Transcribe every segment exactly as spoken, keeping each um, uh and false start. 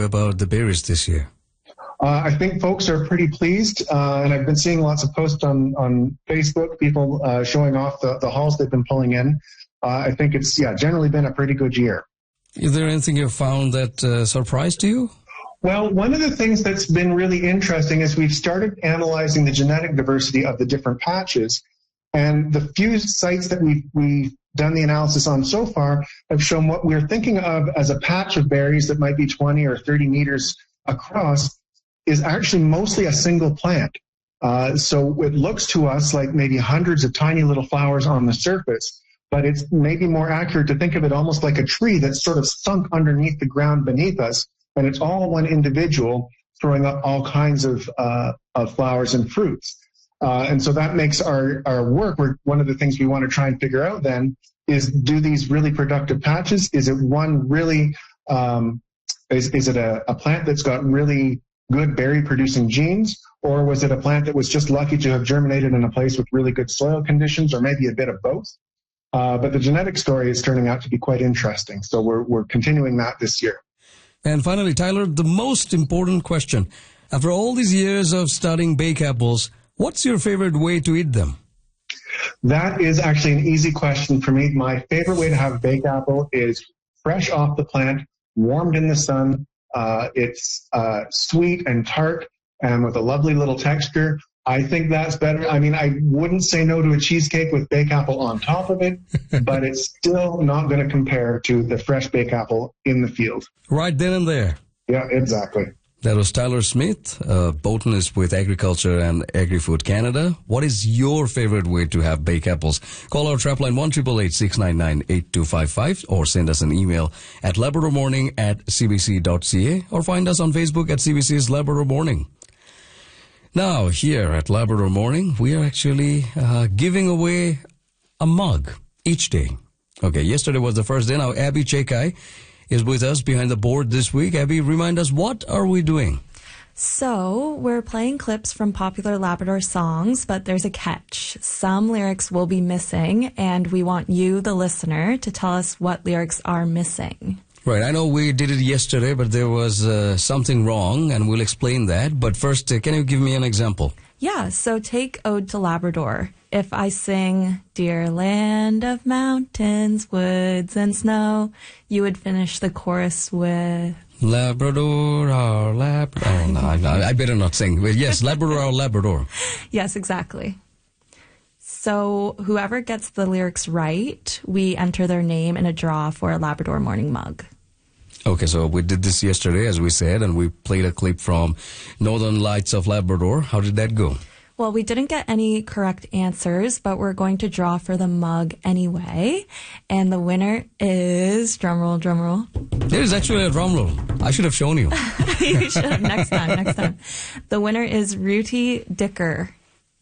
about the berries this year? Uh, I think folks are pretty pleased, uh, and I've been seeing lots of posts on, on Facebook, people uh, showing off the, the hauls they've been pulling in. Uh, I think it's, yeah, generally been a pretty good year. Is there anything you found that uh, surprised you? Well, one of the things that's been really interesting is we've started analyzing the genetic diversity of the different patches, and the few sites that we've, we've done the analysis on so far have shown what we're thinking of as a patch of berries that might be twenty or thirty meters across is actually mostly a single plant. Uh, so it looks to us like maybe hundreds of tiny little flowers on the surface, but it's maybe more accurate to think of it almost like a tree that's sort of sunk underneath the ground beneath us, and it's all one individual throwing up all kinds of, uh, of flowers and fruits. Uh, and so that makes our, our work, we're, one of the things we want to try and figure out then is, do these really productive patches? Is it one really, um, is, is it a, a plant that's got really good berry-producing genes, or was it a plant that was just lucky to have germinated in a place with really good soil conditions, or maybe a bit of both? Uh, but the genetic story is turning out to be quite interesting, so we're, we're continuing that this year. And finally, Tyler, the most important question. After all these years of studying bake apples, what's your favorite way to eat them? That is actually an easy question for me. My favorite way to have a baked apple is fresh off the plant, warmed in the sun. Uh, it's uh, sweet and tart and with a lovely little texture. I think that's better. I mean, I wouldn't say no to a cheesecake with baked apple on top of it, but it's still not going to compare to the fresh baked apple in the field. Right then and there. Yeah, exactly. That was Tyler Smith, a botanist with Agriculture and Agri-Food Canada. What is your favorite way to have baked apples? Call our trap line one eight eight eight, six nine nine, eight two five five or send us an email at labradormorning at cbc.ca or find us on Facebook at C B C's Labrador Morning. Now, here at Labrador Morning, we are actually uh, giving away a mug each day. Okay, yesterday was the first day. Now, Abby Chekai is with us behind the board this week. Abby, remind us, what are we doing? So, we're playing clips from popular Labrador songs, but there's a catch. Some lyrics will be missing, and we want you, the listener, to tell us what lyrics are missing. Right, I know we did it yesterday, but there was uh, something wrong, and we'll explain that. But first, uh, can you give me an example? Yeah, so take Ode to Labrador. If I sing, Dear Land of Mountains, Woods, and Snow, you would finish the chorus with... Labrador, our Labrador... Oh, no, I, I better not sing. Yes, Labrador, our Labrador. Yes, exactly. So whoever gets the lyrics right, we enter their name in a draw for a Labrador Morning mug. Okay, so we did this yesterday, as we said, and we played a clip from Northern Lights of Labrador. How did that go? Well, we didn't get any correct answers, but we're going to draw for the mug anyway. And the winner is, drumroll, drumroll. There is actually a drumroll. I should have shown you. You should have. Next time, next time. The winner is Ruti Dicker.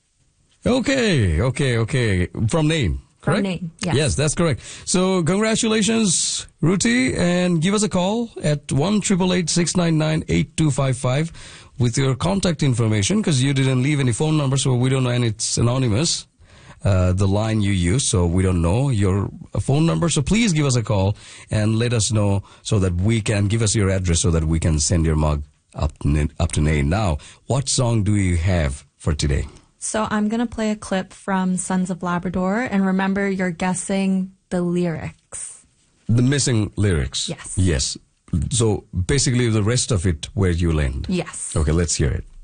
Okay, okay, okay. From name, correct? From name, yes. Yes, that's correct. So congratulations, Ruti, and give us a call at one eight eight eight, six nine nine, eight two five five with your contact information, because you didn't leave any phone number, so we don't know, and it's anonymous, uh, the line you use, so we don't know your phone number. So please give us a call and let us know so that we can, give us your address so that we can send your mug up, up to name. Now, what song do you have for today? So I'm going to play a clip from Sons of Labrador, and remember, you're guessing the lyrics. The missing lyrics? Yes. Yes. So basically the rest of it, where you land? Yes. Okay, let's hear it.